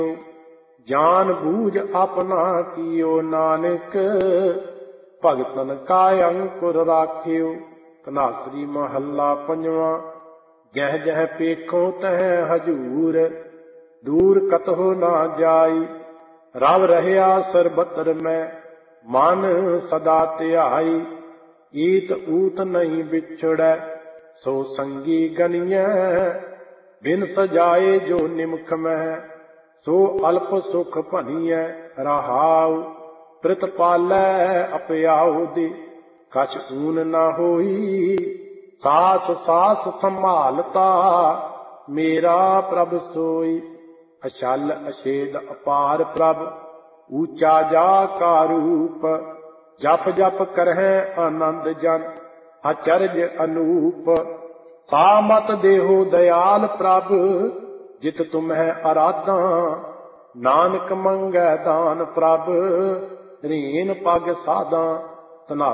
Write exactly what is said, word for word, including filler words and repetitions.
जान बूझ अपना कियो नानक, भगतन का अंकुर राख्यो। धनासरी महला पंजवा। जह जह पेखो तह हजूर, दूर कतहो ना जाई। रव रहया सरबतर में, मन सदा ध्याई। ईत ऊत नहीं बिछड़ै, सो संगी गनिय। बिन सजाए जो निमख में, सो अल्प सुख भनिय। रहाउ प्रितपालै अपयाउ दे, कछ ऊन न होई। सास सास संभालता, मेरा प्रभ सोई। अछल अछेद अपार प्रभ, ऊंचा जा का रूप। जप जप करहै आनंद जन, अचरज अनूप। सामत देहो दयाल प्रभ, जित तुम्हें आराधा। नानक मंगै दान प्रभ, रीन पग साधा।